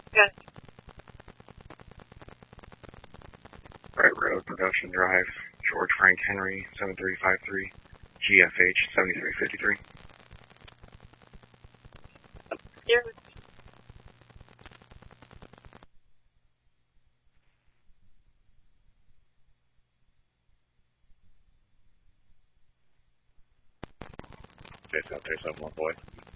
Good. Right Road, Production Drive, George Frank Henry, 7353, GFH 7353. You're Jason 371 boy.